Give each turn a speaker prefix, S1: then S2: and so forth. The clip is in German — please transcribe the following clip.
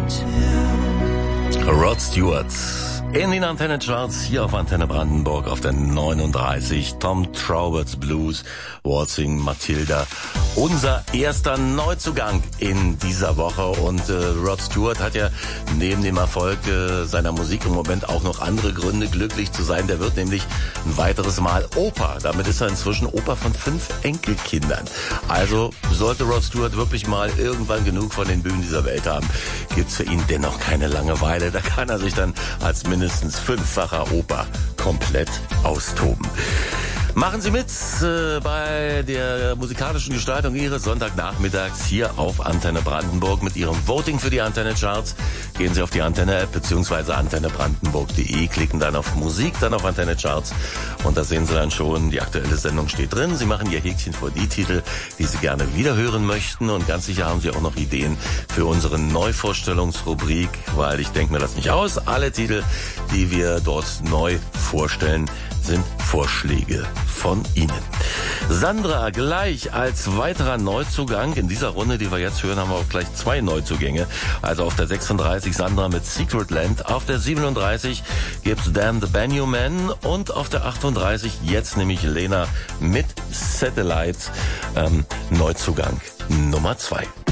S1: Rod Stewart in den Antenne-Charts hier auf Antenne Brandenburg auf der 39. Tom Trauberts Blues, Waltzing Matilda. Unser erster Neuzugang in dieser Woche und Rod Stewart hat ja neben dem Erfolg seiner Musik im Moment auch noch andere Gründe, glücklich zu sein. Der wird nämlich ein weiteres Mal Opa. Damit ist er inzwischen Opa von 5 Enkelkindern. Also sollte Rod Stewart wirklich mal irgendwann genug von den Bühnen dieser Welt haben, gibt's für ihn dennoch keine Langeweile. Da kann er sich dann als mindestens 5-facher Opa komplett austoben. Machen Sie mit bei der musikalischen Gestaltung Ihres Sonntagnachmittags hier auf Antenne Brandenburg mit Ihrem Voting für die Antenne-Charts. Gehen Sie auf die Antenne-App bzw. antennebrandenburg.de, klicken dann auf Musik, dann auf Antenne-Charts und da sehen Sie dann schon, die aktuelle Sendung steht drin. Sie machen Ihr Häkchen vor die Titel, die Sie gerne wiederhören möchten und ganz sicher haben Sie auch noch Ideen für unsere Neuvorstellungsrubrik, weil ich denke mir das nicht aus. Alle Titel, die wir dort neu vorstellen, sind Vorschläge von Ihnen. Sandra gleich als weiterer Neuzugang. In dieser Runde, die wir jetzt hören, haben wir auch gleich 2 Neuzugänge. Also auf der 36 Sandra mit Secret Land, auf der 37 gibt's Dan the Banjo Man und auf der 38 jetzt nämlich Lena mit Satellite, Neuzugang Nummer 2.